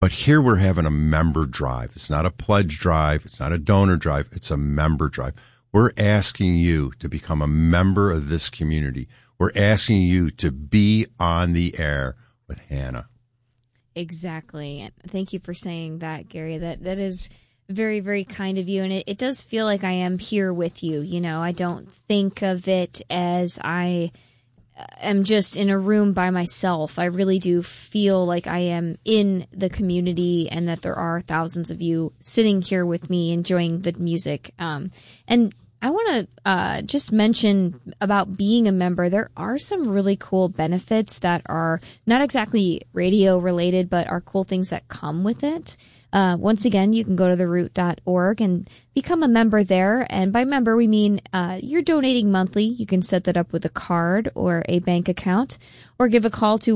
But here we're having a member drive. It's not a pledge drive. It's not a donor drive. It's a member drive. We're asking you to become a member of this community. We're asking you to be on the air with Hannah. Exactly. Thank you for saying that, Gary. That is very, very kind of you. And it does feel like I am here with you. You know, I don't think of it as I am just in a room by myself. I really do feel like I am in the community and that there are thousands of you sitting here with me enjoying the music. And I want to just mention about being a member. There are some really cool benefits that are not exactly radio related, but are cool things that come with it. Once again, you can go to theroot.org and become a member there. And by member, we mean you're donating monthly. You can set that up with a card or a bank account, or give a call to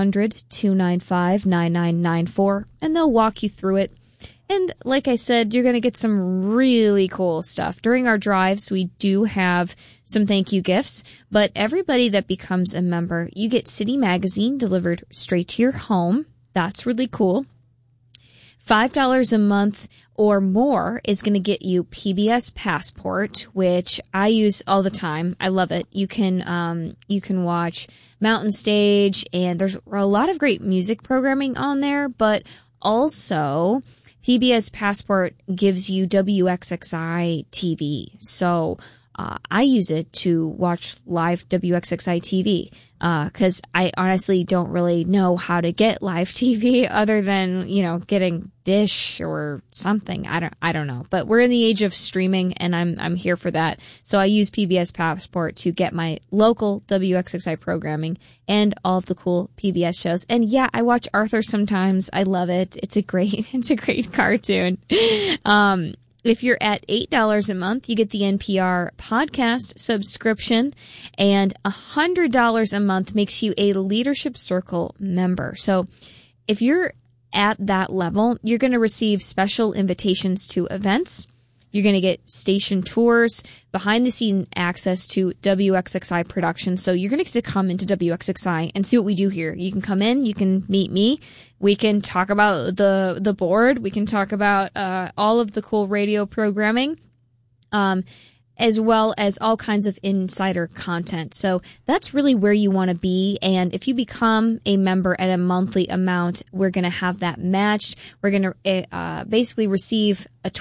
1-800-295-9994, and they'll walk you through it. And like I said, you're going to get some really cool stuff. During our drives, we do have some thank you gifts, but everybody that becomes a member, you get City Magazine delivered straight to your home. That's really cool. $5 a month or more is going to get you PBS Passport, which I use all the time. I love it. You can watch Mountain Stage, and there's a lot of great music programming on there, but also PBS Passport gives you WXXI TV. So I use it to watch live WXXI TV because I honestly don't really know how to get live TV other than, you know, getting Dish or something. I don't know. But we're in the age of streaming, and I'm here for that. So I use PBS Passport to get my local WXXI programming and all of the cool PBS shows. And yeah, I watch Arthur sometimes. I love it. It's a great cartoon. If you're at $8 a month, you get the NPR podcast subscription, and $100 a month makes you a Leadership Circle member. So if you're at that level, you're going to receive special invitations to events. You're going to get station tours, behind-the-scene access to WXXI production. So you're going to get to come into WXXI and see what we do here. You can come in. You can meet me. We can talk about the board. We can talk about all of the cool radio programming, as well as all kinds of insider content. So that's really where you want to be. And if you become a member at a monthly amount, we're going to have that matched. We're going to basically receive a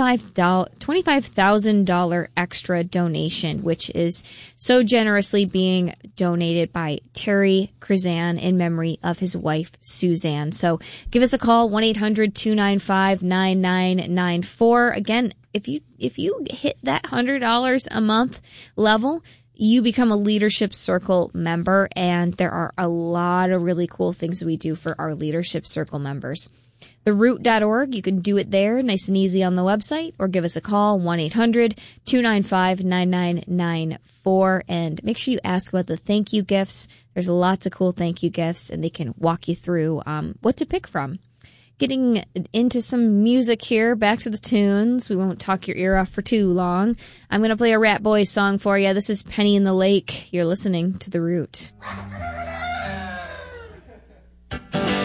$25,000 extra donation, which is so generously being donated by Terry Krizan in memory of his wife, Suzanne. So give us a call, 1-800-295-9994. Again, if you hit that $100 a month level, you become a Leadership Circle member, and there are a lot of really cool things that we do for our Leadership Circle members. TheRoot.org, you can do it there, nice and easy on the website, or give us a call, 1-800-295-9994, and make sure you ask about the thank you gifts. There's lots of cool thank you gifts, and they can walk you through what to pick from. Getting into some music here, back to the tunes. We won't talk your ear off for too long. I'm going to play a Rat Boys song for you. This is Penny in the Lake. You're listening to The Root.